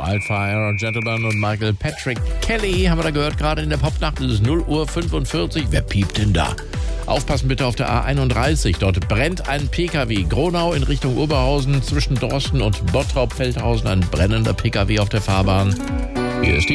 Wildfire Gentleman und Michael Patrick Kelly haben wir da gehört, gerade in der Popnacht. Es ist 0:45 Uhr. Wer piept denn da? Aufpassen bitte auf der A31. Dort brennt ein PKW. Gronau in Richtung Oberhausen zwischen Dorsten und Bottrop-Feldhausen. Ein brennender PKW auf der Fahrbahn. Hier ist die